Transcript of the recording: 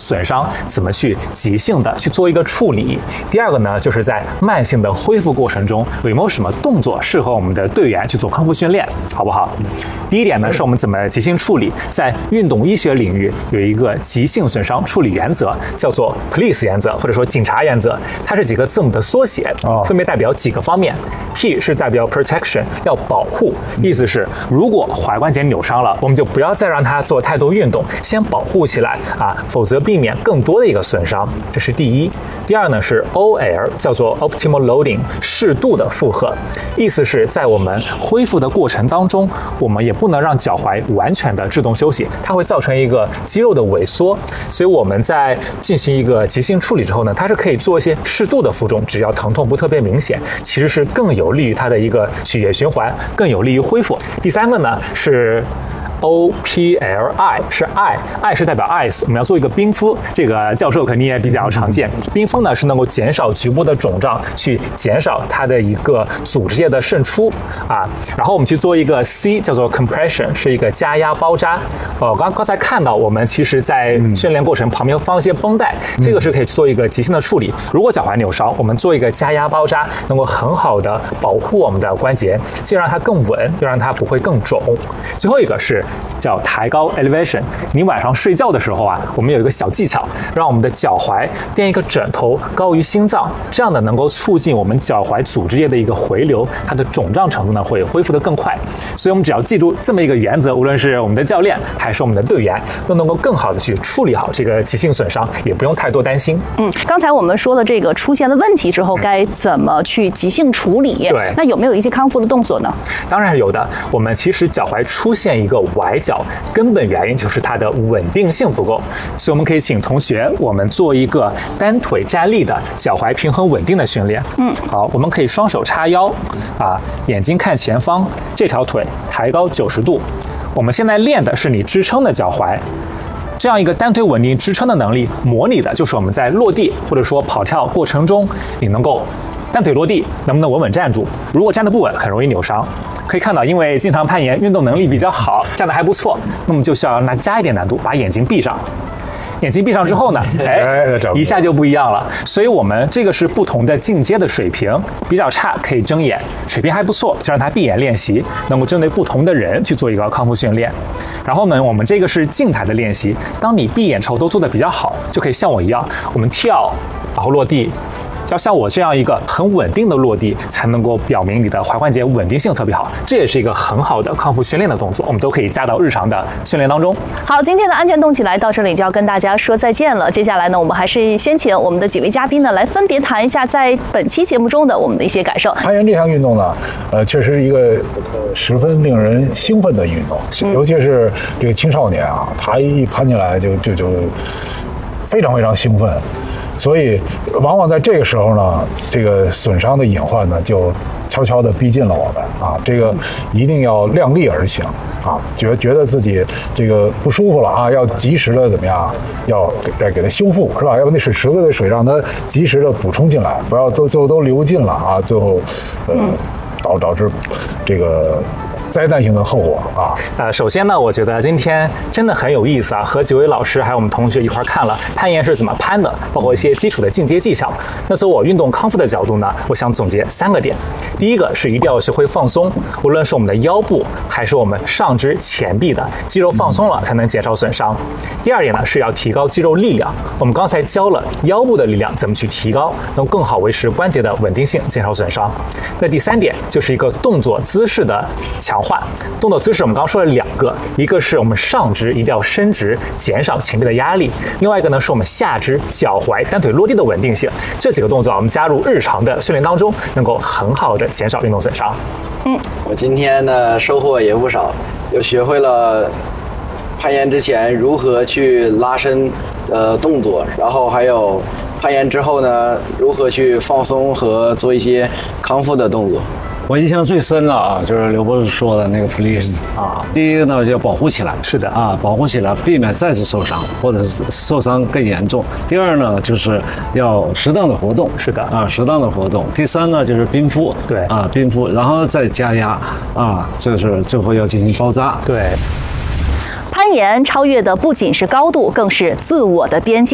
损伤怎么去即兴的去做一个处理。第二个呢，就是在慢性的恢复过程中，有没有什么动作适合我们的队员去做康复训练，好不好？第一点呢，是我们怎么即兴处理。在运动医学领域有一个急性损伤处理原则，叫做 POLICE 原则，或者说警察原则。它是几个字母的缩写，分别代表几个方面。P 是代表 protection， 要保护，意思是如果踝关节扭伤了，我们就不要再让它做太多运动，先保护起来啊，否则避免更多的一个损伤。这是第一。第二呢是 OL， 叫做 optimal loading， 适度的负荷，意思是在我们恢复的过程当中，我们也不能让脚踝完全的制动休息，它会造成一个肌肉的萎缩。所以我们在进行一个急性处理之后呢，它是可以做一些适度的负重，只要疼痛不特别明显，其实是更有利于它的一个血液循环，更有利于恢复。第三个呢是OPLI， 是 I 是代表 eyes， 我们要做一个冰敷，这个教授肯定也比较常见。冰敷呢是能够减少局部的肿胀，去减少它的一个组织液的渗出啊。然后我们去做一个 C， 叫做 compression， 是一个加压包扎。刚才看到我们其实在训练过程旁边放一些绷带，这个是可以做一个急性的处理。如果脚踝扭伤，我们做一个加压包扎，能够很好的保护我们的关节，既让它更稳，又让它不会更肿。最后一个是叫抬高 elevation。你晚上睡觉的时候啊，我们有一个小技巧，让我们的脚踝垫一个枕头高于心脏，这样呢能够促进我们脚踝组织液的一个回流，它的肿胀程度呢会恢复得更快。所以我们只要记住这么一个原则，无论是我们的教练还是我们的队员，都能够更好的去处理好这个急性损伤，也不用太多担心。 刚才我们说了这个出现了问题之后该怎么去急性处理， 对， 那有没有一些康复的动作呢？ 当然是有的。我们其实脚踝出现一个崴脚，根本原因就是它的稳定性不够，所以我们可以请同学我们做一个单腿站立的脚踝平衡稳定的训练。好，我们可以双手叉腰啊，眼睛看前方，这条腿抬高90度。我们现在练的是你支撑的脚踝，这样一个单腿稳定支撑的能力，模拟的就是我们在落地或者说跑跳过程中，你能够单腿落地，能不能稳稳站住？如果站得不稳，很容易扭伤。可以看到，因为经常攀岩，运动能力比较好，站得还不错，那么就需要让它加一点难度，把眼睛闭上。眼睛闭上之后呢，一下就不一样了。所以我们这个是不同的进阶的水平，比较差可以睁眼，水平还不错就让他闭眼练习，能够针对不同的人去做一个康复训练。然后呢，我们这个是静态的练习，当你闭眼之后都做得比较好，就可以像我一样，我们跳，然后落地。要像我这样一个很稳定的落地，才能够表明你的踝关节稳定性特别好。这也是一个很好的康复训练的动作，我们都可以加到日常的训练当中。 好，今天的安全动起来到这里就要跟大家说再见了。接下来呢，我们还是先请我们的几位嘉宾呢来分别谈一下在本期节目中的我们的一些感受。 攀岩这项运动呢，确实是一个十分令人兴奋的运动，尤其是这个青少年啊，他一攀进来就非常非常兴奋。所以，往往在这个时候呢，这个损伤的隐患呢，就悄悄地逼近了我们啊。这个一定要量力而行啊，觉得自己这个不舒服了啊，要及时的怎么样，要给它修复，是吧？要不那水池子的水让它及时的补充进来，不要最后都流尽了啊，最后导致这个灾难性的后果啊！ 首先呢，我觉得今天真的很有意思啊，和几位老师还有我们同学一块看了攀岩是怎么攀的，包括一些基础的进阶技巧。那从我运动康复的角度呢，我想总结3个点。第一个是一定要学会放松，无论是我们的腰部还是我们上肢前臂的肌肉放松了，才能减少损伤。第二点呢，是要提高肌肉力量。我们刚才教了腰部的力量怎么去提高，能更好维持关节的稳定性，减少损伤。那第3点就是一个动作姿势的强化。动作姿势我们刚刚说了2个，一个是我们上肢一定要伸直，减少前臂的压力；另外一个呢是我们下肢脚踝单腿落地的稳定性。这几个动作我们加入日常的训练当中，能够很好的减少运动损伤。 我今天呢收获也不少，又学会了攀岩之前如何去拉伸动作，然后还有攀岩之后呢如何去放松和做一些康复的动作。 我印象最深的啊，就是刘博士说的那个 POLICE 啊，第一个呢要保护起来， 是的啊，保护起来，避免再次受伤，或者是受伤更严重。第二呢，就是要适当的活动， 是的啊，适当的活动。第三呢，就是冰敷， 对啊，冰敷，然后再加压啊，就是最后要进行包扎， 对。 攀岩超越的不仅是高度，更是自我的边界。